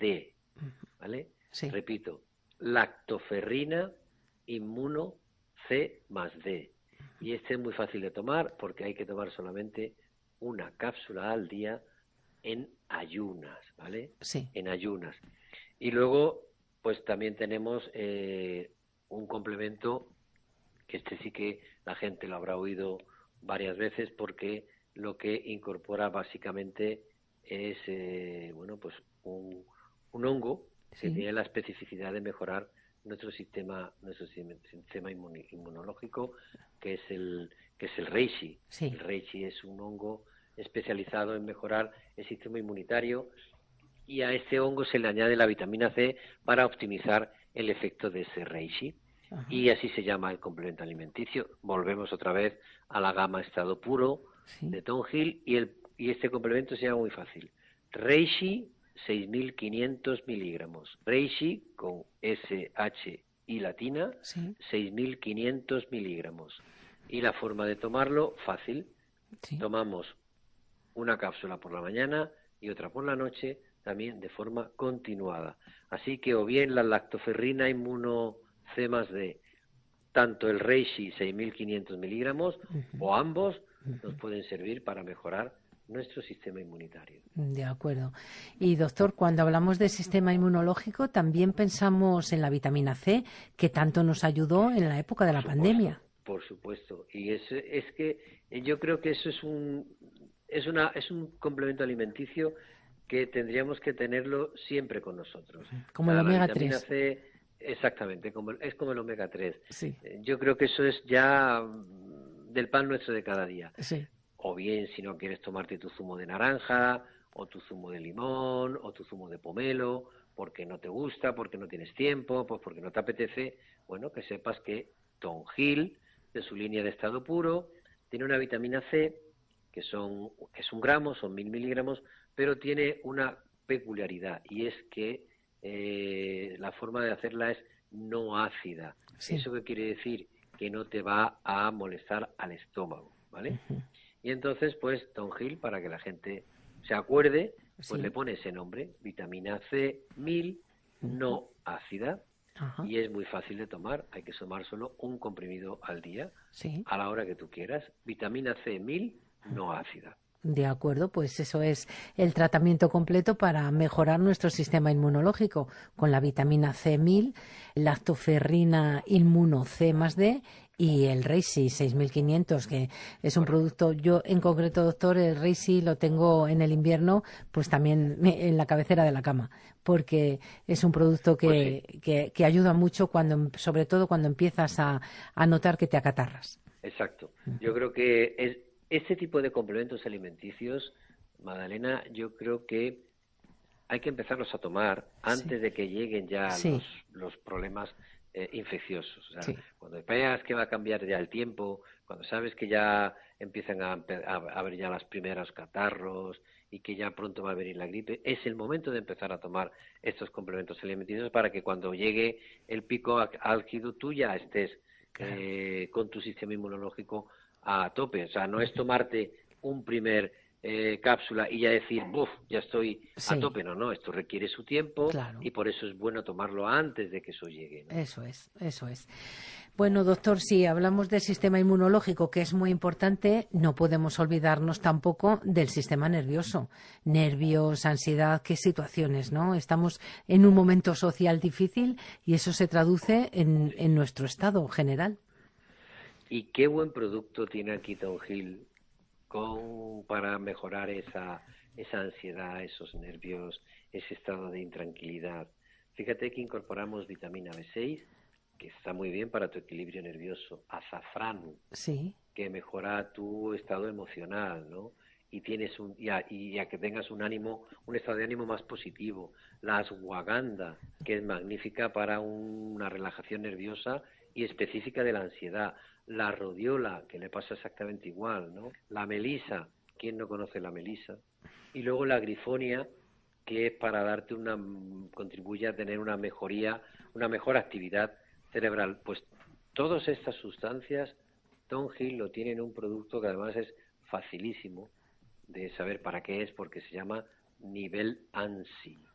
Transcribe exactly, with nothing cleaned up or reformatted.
D, ¿vale? Sí. Repito, lactoferrina inmuno C más D. Y este es muy fácil de tomar porque hay que tomar solamente una cápsula al día en ayunas, ¿vale? Sí. En ayunas. Y luego, pues también tenemos eh, un complemento, que este sí que la gente lo habrá oído varias veces, porque lo que incorpora básicamente es, eh, bueno, pues un, un hongo que Sí. tiene la especificidad de mejorar nuestro sistema, nuestro sistema inmun- inmunológico, que es el que es el reishi. Sí. El reishi es un hongo especializado en mejorar el sistema inmunitario, y a este hongo se le añade la vitamina C para optimizar el efecto de ese reishi. Ajá. Y así se llama el complemento alimenticio. Volvemos otra vez a la gama estado puro Sí. de Tonghil, y, el, y este complemento se llama muy fácil. Reishi seis mil quinientos miligramos. Reishi con S H I latina, Sí. seis mil quinientos miligramos. Y la forma de tomarlo, fácil. Sí. Tomamos una cápsula por la mañana y otra por la noche, también de forma continuada. Así que o bien la lactoferrina inmuno C más D, tanto el reishi seis mil quinientos miligramos, Uh-huh. o ambos, Uh-huh. nos pueden servir para mejorar nuestro sistema inmunitario. De acuerdo. Y doctor, cuando hablamos de sistema inmunológico, también pensamos en la vitamina C, que tanto nos ayudó en la época de la Por supuesto, pandemia. por supuesto. Y es, es que yo creo que eso es un, es una, es un complemento alimenticio que tendríamos que tenerlo siempre con nosotros. Como O sea, el la omega vitamina tres. C, exactamente, como, es como el omega tres. Sí. Eh, Yo creo que eso es ya mm, del pan nuestro de cada día. Sí. O bien, si no quieres tomarte tu zumo de naranja, o tu zumo de limón, o tu zumo de pomelo, porque no te gusta, porque no tienes tiempo, pues porque no te apetece, bueno, que sepas que Tonghil, de su línea de estado puro, tiene una vitamina C, que son que es un gramo, son mil miligramos, pero tiene una peculiaridad, y es que eh, la forma de hacerla es no ácida. Sí. ¿Eso qué quiere decir? Que no te va a molestar al estómago, ¿vale? Uh-huh. Y entonces, pues, Tonghil, para que la gente se acuerde, pues Sí. le pone ese nombre, vitamina C mil, no ácida. Ajá. Y es muy fácil de tomar, hay que tomar solo un comprimido al día, Sí. a la hora que tú quieras. Vitamina C mil, no ácida. De acuerdo, pues eso es el tratamiento completo para mejorar nuestro sistema inmunológico, con la vitamina C mil, lactoferrina inmuno C más D y el Reishi seis mil quinientos, que es un producto, yo en concreto, doctor, el Reishi lo tengo en el invierno, pues también en la cabecera de la cama, porque es un producto Pues que, sí, que, que ayuda mucho, cuando, sobre todo cuando empiezas a, a notar que te acatarras. exacto. Yo creo que es, este tipo de complementos alimenticios, Magdalena, yo creo que hay que empezarlos a tomar Sí, antes de que lleguen ya los, sí, los problemas eh, infecciosos. O sea, sí. cuando veas que va a cambiar ya el tiempo, cuando sabes que ya empiezan a, empe- a, a haber ya los primeros catarros y que ya pronto va a venir la gripe, es el momento de empezar a tomar estos complementos alimenticios para que cuando llegue el pico á- álgido tú ya estés Claro. eh, con tu sistema inmunológico a tope. O sea, no es tomarte un primer eh, cápsula y ya decir, buf, ya estoy a Sí, tope. No, no, esto requiere su tiempo, claro. y por eso es bueno tomarlo antes de que eso llegue, ¿no? Eso es, eso es. Bueno, doctor, si hablamos del sistema inmunológico, que es muy importante, no podemos olvidarnos tampoco del sistema nervioso. Nervios, ansiedad, qué situaciones, ¿no? Estamos en un momento social difícil y eso se traduce en, Sí. en nuestro estado general. Y qué buen producto tiene aquí Tonghil con, para mejorar esa, esa ansiedad, esos nervios, ese estado de intranquilidad. Fíjate que incorporamos vitamina B seis, que está muy bien para tu equilibrio nervioso, azafrán, Sí, que mejora tu estado emocional, ¿no? Y tienes un y a, y a que tengas un ánimo, un estado de ánimo más positivo. La ashwagandha, que es magnífica para un, una relajación nerviosa y específica de la ansiedad. La rodiola, que le pasa exactamente igual, ¿no? La melisa, ¿quién no conoce la melisa? Y luego la grifonia, que es para darte una, contribuye a tener una mejoría, una mejor actividad cerebral. Pues todas estas sustancias Tonghil lo tiene en un producto que además es facilísimo de saber para qué es, porque se llama nivel ANSI.